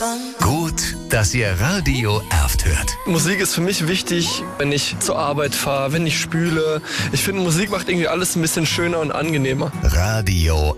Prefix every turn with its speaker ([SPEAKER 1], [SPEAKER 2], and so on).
[SPEAKER 1] Gut, dass ihr Radio Erft hört.
[SPEAKER 2] Musik ist für mich wichtig, wenn ich zur Arbeit fahre, wenn ich spüle. Ich finde, Musik macht irgendwie alles ein bisschen schöner und angenehmer.
[SPEAKER 1] Radio